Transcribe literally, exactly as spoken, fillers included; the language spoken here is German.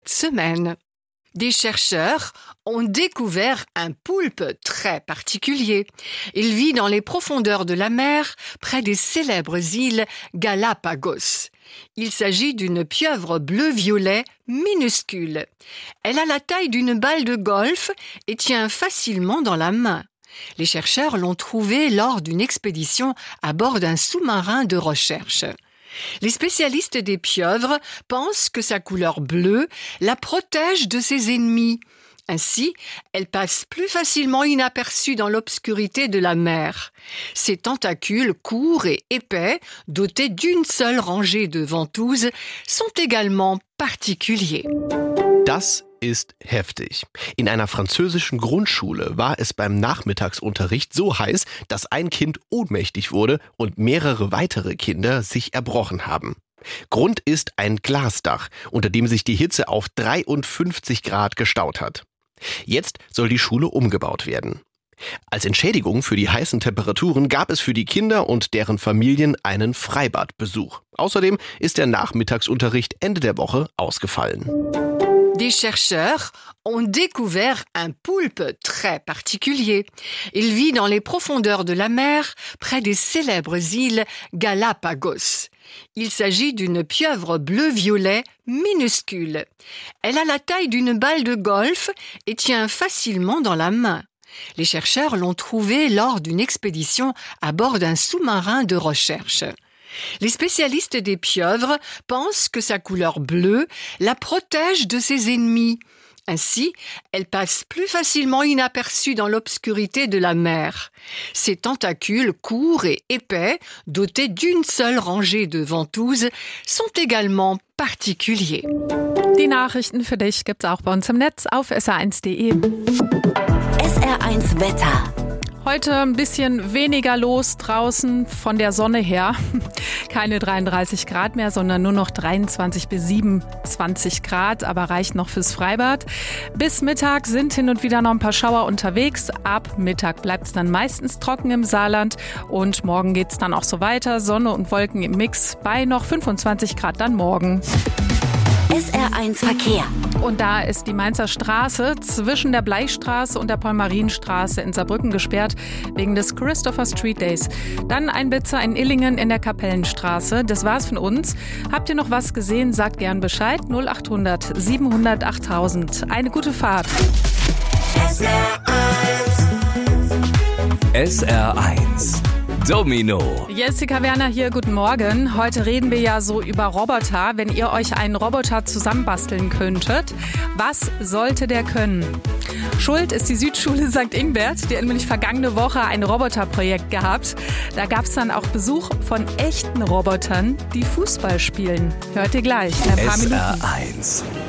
cette semaine. Des chercheurs ont découvert un poulpe très particulier. Il vit dans les profondeurs de la mer, près des célèbres îles Galapagos. Il s'agit d'une pieuvre bleu-violet minuscule. Elle a la taille d'une balle de golf et tient facilement dans la main. Les chercheurs l'ont trouvée lors d'une expédition à bord d'un sous-marin de recherche. Les spécialistes des pieuvres pensent que sa couleur bleue la protège de ses ennemis. Ainsi, elle passe plus facilement inaperçue dans l'obscurité de la mer. Ses tentacules courts et épais, dotés d'une seule rangée de ventouses, sont également particuliers. Das ist heftig. In einer französischen Grundschule war es beim Nachmittagsunterricht so heiß, dass ein Kind ohnmächtig wurde und mehrere weitere Kinder sich erbrochen haben. Grund ist ein Glasdach, unter dem sich die Hitze auf dreiundfünfzig Grad gestaut hat. Jetzt soll die Schule umgebaut werden. Als Entschädigung für die heißen Temperaturen gab es für die Kinder und deren Familien einen Freibadbesuch. Außerdem ist der Nachmittagsunterricht Ende der Woche ausgefallen. Des chercheurs ont découvert un poulpe très particulier. Il vit dans les profondeurs de la mer, près des célèbres îles Galapagos. Il s'agit d'une pieuvre bleu-violet minuscule. Elle a la taille d'une balle de golf et tient facilement dans la main. Les chercheurs l'ont trouvée lors d'une expédition à bord d'un sous-marin de recherche. Les spécialistes des pieuvres pensent que sa couleur bleue la protège de ses ennemis. Ainsi, elle passe plus facilement inaperçue dans l'obscurité de la mer. Ses tentacules courts et épais, dotés d'une seule rangée de ventouses, sont également particuliers. Die Nachrichten für dich gibt's auch bei uns im Netz auf S R eins punkt de. S R eins Wetter. Heute ein bisschen weniger los draußen von der Sonne her. Keine dreiunddreißig Grad mehr, sondern nur noch dreiundzwanzig bis siebenundzwanzig Grad, aber reicht noch fürs Freibad. Bis Mittag sind hin und wieder noch ein paar Schauer unterwegs. Ab Mittag bleibt es dann meistens trocken im Saarland und morgen geht es dann auch so weiter. Sonne und Wolken im Mix bei noch fünfundzwanzig Grad dann morgen. S R eins Verkehr. Und da ist die Mainzer Straße zwischen der Bleichstraße und der Paul-Marien-Straße in Saarbrücken gesperrt wegen des Christopher Street Days. Dann ein Blitzer in Illingen in der Kapellenstraße. Das war's von uns. Habt ihr noch was gesehen? Sagt gern Bescheid. null achthundert siebenhundert achttausend. Eine gute Fahrt. S R eins. S R eins. Domino. Jessica Werner hier, guten Morgen. Heute reden wir ja so über Roboter. Wenn ihr euch einen Roboter zusammenbasteln könntet, was sollte der können? Schuld ist die Südschule Sankt Ingbert. Die hat nämlich vergangene Woche ein Roboterprojekt gehabt. Da gab es dann auch Besuch von echten Robotern, die Fußball spielen. Hört ihr gleich in ein paar Minuten. S R eins.